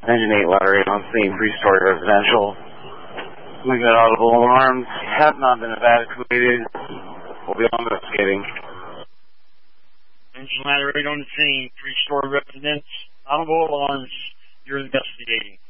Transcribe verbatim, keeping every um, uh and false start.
Engine eight, ladder eight on scene, three-story residential. We got audible alarms, have not been evacuated. We'll be investigating. Engine ladder eight on the scene, three-story residence, audible alarms, you're investigating.